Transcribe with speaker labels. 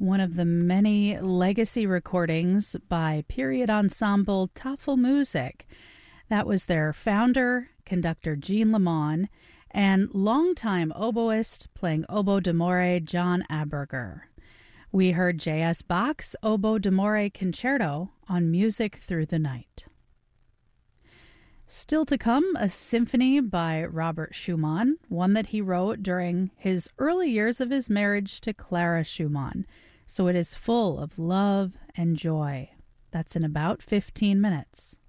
Speaker 1: one of the many legacy recordings by period ensemble Tafelmusik. That was their founder, conductor Jean Lamond, and longtime oboist playing oboe d'amore John Aberger. We heard J.S. Bach's Oboe d'Amore Concerto on Music Through the Night. Still to come, a symphony by Robert Schumann, one that he wrote during his early years of his marriage to Clara Schumann. So it is full of love and joy. That's in about 15 minutes.